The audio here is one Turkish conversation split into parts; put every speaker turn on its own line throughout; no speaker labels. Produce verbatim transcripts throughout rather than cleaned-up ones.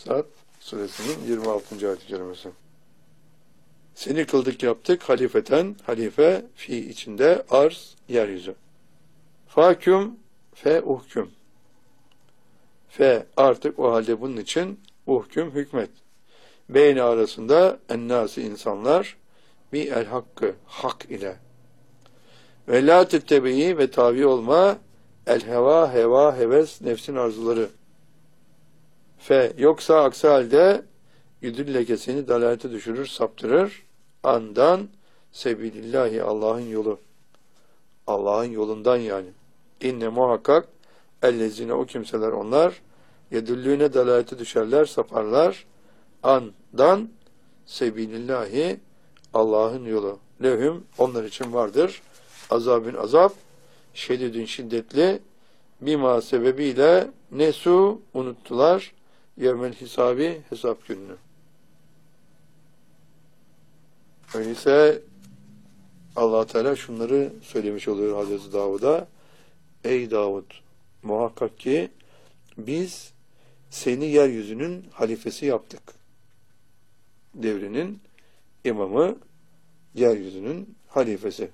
Sad suresinin yirmi altıncı ayet-i kerimesi. Seni kıldık yaptık halifeten, halife fi içinde arz, yeryüzü. Faküm fe uhküm. Fe artık o halde bunun için uhküm hükmet. Beyni arasında ennâsi insanlar bi el hakkı hak ile. Ve la tettebeyi ve tabi olma el heva heva heves nefsin arzuları. Fe yoksa aksi halde yüdülleke seni dalalete düşürür, saptırır. Andan sebilillahi Allah'ın yolu. Allah'ın yolundan yani. İnne muhakkak ellezine o kimseler onlar yedüllüğüne dalalete düşerler, saparlar. Andan sebilillahi Allah'ın yolu. Lehum onlar için vardır. Azabın azap şedidün şiddetli bima sebebiyle nesu unuttular yevmel hisabi hesap gününü. Öyleyse Allah Teala şunları söylemiş oluyor Hazreti Davud'a. Ey Davud, muhakkak ki biz seni yeryüzünün halifesi yaptık. Devrinin imamı, yeryüzünün halifesi.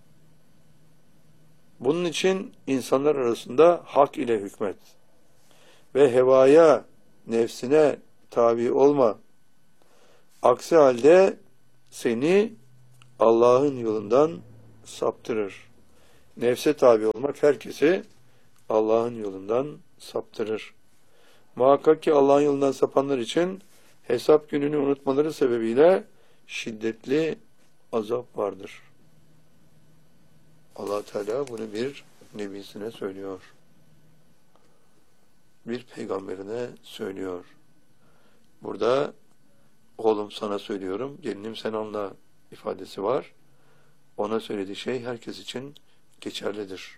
Bunun için insanlar arasında hak ile hükmet ve hevaya, nefsine tabi olma. Aksi halde seni Allah'ın yolundan saptırır. Nefse tabi olmak herkesi Allah'ın yolundan saptırır. Muhakkak ki Allah'ın yolundan sapanlar için hesap gününü unutmaları sebebiyle şiddetli azap vardır. Allah Teala bunu bir nebisine söylüyor. Bir peygamberine söylüyor. Burada oğlum sana söylüyorum, gelinim sen anla ifadesi var. Ona söylediği şey herkes için geçerlidir.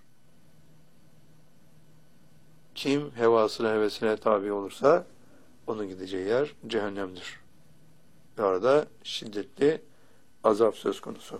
Kim hevasına, hevesine tabi olursa onun gideceği yer cehennemdir. Ve arada şiddetli azap söz konusu.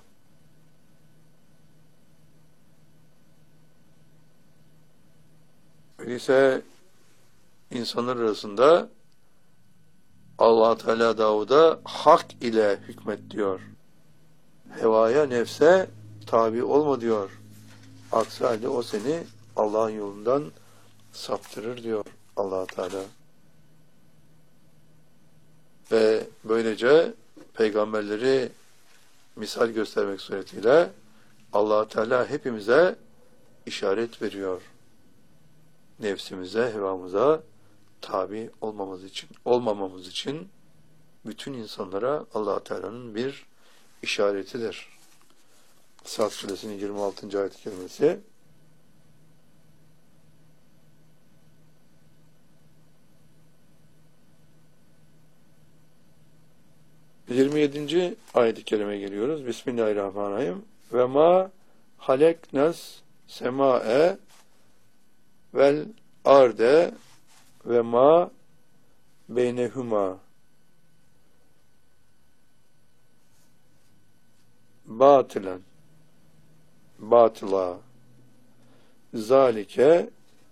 Öyleyse insanlar arasında Allah Teala Davud'a hak ile hükmet diyor. Hevaya, nefse tabi olma diyor. Aksi halde o seni Allah'ın yolundan saptırır diyor Allah Teala. Ve böylece peygamberleri misal göstermek suretiyle Allah Teala hepimize işaret veriyor. Nefsimize, hevamıza tabi olmamız için, olmamamız için bütün insanlara Allah Teala'nın bir işaretidir. Sad suresinin yirmi altıncı ayet-i kerimesi. yirmi yedinci ayet-i kerimeye geliyoruz. Bismillahirrahmanirrahim. Ve ma haleknas sema'e vel arde ve ma beynehuma batılen batıla zalike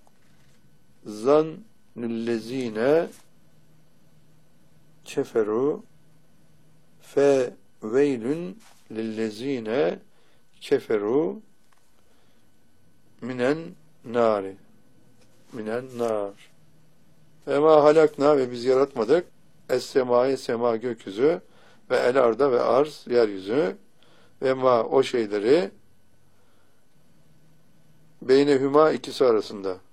zannüllezine keferu fe veylün lillezine keferu minen nari minen nar. Ve ma halakna ve biz yaratmadık es-semâi sema gökyüzü ve el arda ve arz yeryüzü ve ma o şeyleri beynehuma ikisi arasında